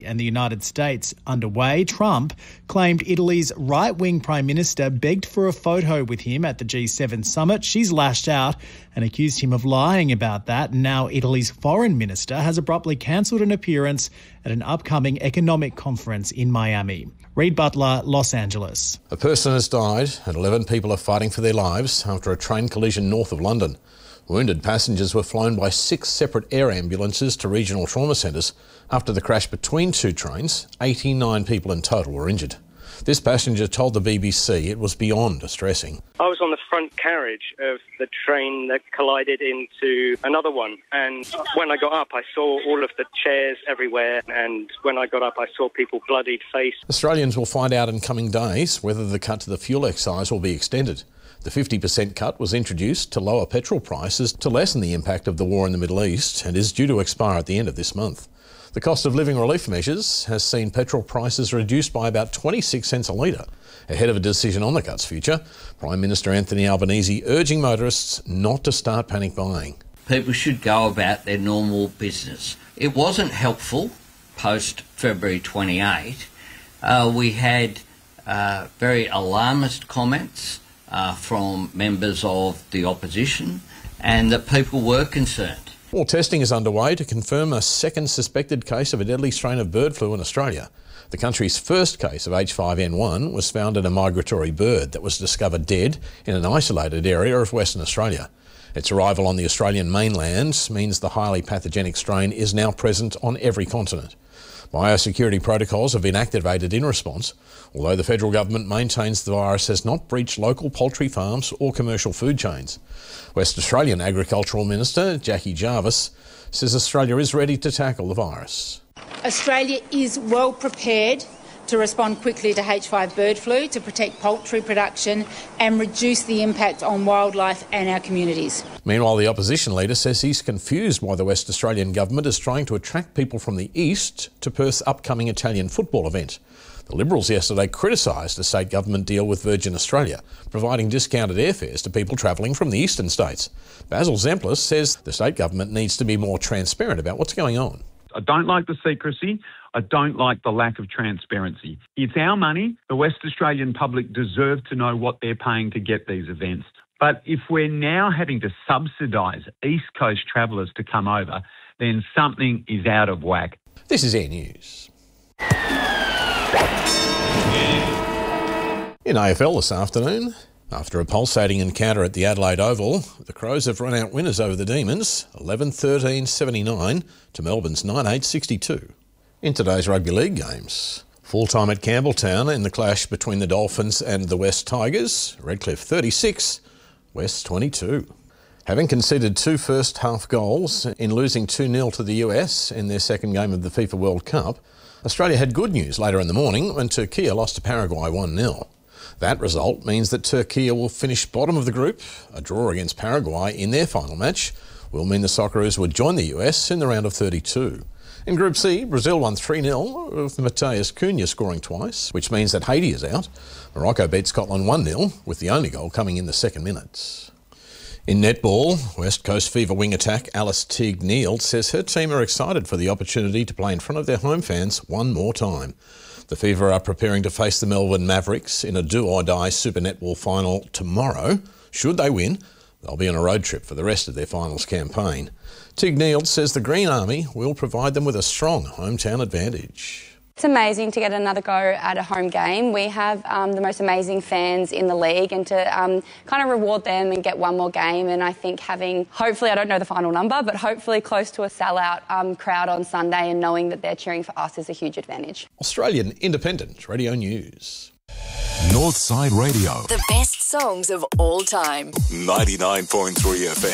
And the United States underway, Trump claimed Italy's right-wing Prime Minister begged for a photo with him at the G7 summit. She's lashed out and accused him of lying about that. Now Italy's foreign minister has abruptly cancelled an appearance at an upcoming economic conference in Miami. Reid Butler, Los Angeles. A person has died and 11 people are fighting for their lives after a train collision north of London. Wounded passengers were flown by 6 separate air ambulances to regional trauma centres. After the crash between 2 trains, 89 people in total were injured. This passenger told the BBC it was beyond distressing. I was on the front carriage of the train that collided into another one, and when I got up I saw all of the chairs everywhere, and when I got up I saw people bloodied face. Australians will find out in coming days whether the cut to the fuel excise will be extended. The 50% cut was introduced to lower petrol prices to lessen the impact of the war in the Middle East and is due to expire at the end of this month. The cost of living relief measures has seen petrol prices reduced by about 26 cents a litre. Ahead of a decision on the cut's future, Prime Minister Anthony Albanese urging motorists not to start panic buying. People should go about their normal business. It wasn't helpful post February 28. We had very alarmist comments from members of the opposition, and that people were concerned. More testing is underway to confirm a second suspected case of a deadly strain of bird flu in Australia. The country's first case of H5N1 was found in a migratory bird that was discovered dead in an isolated area of Western Australia. Its arrival on the Australian mainland means the highly pathogenic strain is now present on every continent. Biosecurity protocols have been activated in response, although the federal government maintains the virus has not breached local poultry farms or commercial food chains. West Australian Agricultural Minister Jackie Jarvis says Australia is ready to tackle the virus. Australia is well prepared to respond quickly to H5 bird flu to protect poultry production and reduce the impact on wildlife and our communities. Meanwhile, the opposition leader says he's confused why the West Australian government is trying to attract people from the east to Perth's upcoming Italian football event. The Liberals yesterday criticised a state government deal with Virgin Australia, providing discounted airfares to people travelling from the eastern states. Basil Zemplis says the state government needs to be more transparent about what's going on. I don't like the secrecy. I don't like the lack of transparency. It's our money. The West Australian public deserve to know what they're paying to get these events. But if we're now having to subsidise East Coast travellers to come over, then something is out of whack. This is Air News. In AFL this afternoon, after a pulsating encounter at the Adelaide Oval, the Crows have run out winners over the Demons, 11-13-79 to Melbourne's 9-8-62. In today's rugby league games, full-time at Campbelltown in the clash between the Dolphins and the West Tigers, Redcliffe 36, West 22. Having conceded 2 first-half goals in losing 2-0 to the US in their second game of the FIFA World Cup, Australia had good news later in the morning when Turkey lost to Paraguay 1-0. That result means that Turkey will finish bottom of the group. A draw against Paraguay in their final match will mean the Socceroos would join the US in the round of 32. In Group C, Brazil won 3-0 with Mateus Cunha scoring twice, which means that Haiti is out. Morocco beat Scotland 1-0 with the only goal coming in the second minute. In netball, West Coast Fever wing attack Alice Teague-Neal says her team are excited for the opportunity to play in front of their home fans one more time. The Fever are preparing to face the Melbourne Mavericks in a do-or-die Super Netball final tomorrow. Should they win, they'll be on a road trip for the rest of their finals campaign. Teague-Neal says the Green Army will provide them with a strong hometown advantage. It's amazing to get another go at a home game. We have the most amazing fans in the league, and to kind of reward them and get one more game, and I think having, hopefully, I don't know the final number, but hopefully close to a sellout crowd on Sunday and knowing that they're cheering for us is a huge advantage. Australian Independent Radio News. Northside Radio. The best songs of all time. 99.3 FM.